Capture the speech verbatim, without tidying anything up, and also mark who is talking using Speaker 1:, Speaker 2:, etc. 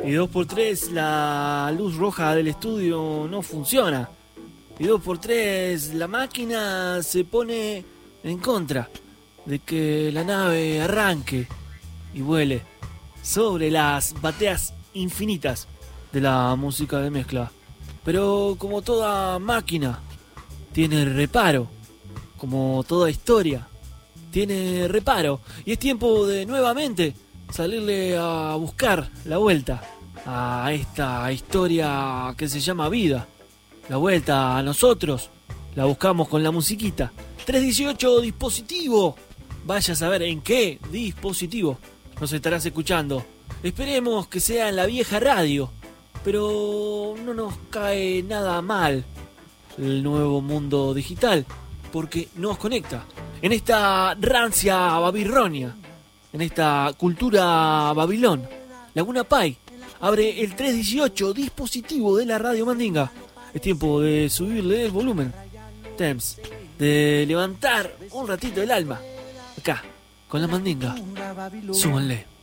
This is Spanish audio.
Speaker 1: Y dos por tres la luz roja del estudio no funciona. Y dos por tres la máquina se pone en contra de que la nave arranque y vuele sobre las bateas infinitas de la música de mezcla. Pero como toda máquina tiene reparo, como toda historia tiene reparo, y es tiempo de nuevamente salirle a buscar la vuelta a esta historia que se llama vida. La vuelta a nosotros la buscamos con la musiquita. tres dieciocho dispositivo. Vaya a saber en qué dispositivo nos estarás escuchando. Esperemos que sea en la vieja radio, pero no nos cae nada mal el nuevo mundo digital, porque nos conecta en esta rancia babilonia, en esta cultura babilón. Laguna Pai abre el tres dieciocho dispositivo de la Radio Mandinga. Es tiempo de subirle el volumen. Temps de levantar un ratito el alma. Acá, con la Mandinga. Súbanle.